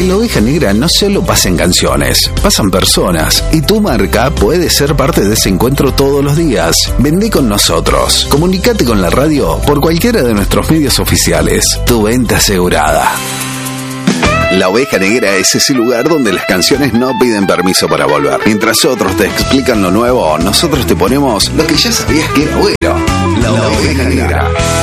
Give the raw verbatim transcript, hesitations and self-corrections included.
En La Oveja Negra no solo pasan canciones, pasan personas, y tu marca puede ser parte de ese encuentro todos los días. Vendé con nosotros. Comunicate con la radio por cualquiera de nuestros medios oficiales. Tu venta asegurada. La Oveja Negra es ese lugar donde las canciones no piden permiso para volver. Mientras otros te explican lo nuevo, nosotros te ponemos lo que ya sabías que era bueno. La, La Oveja Negra.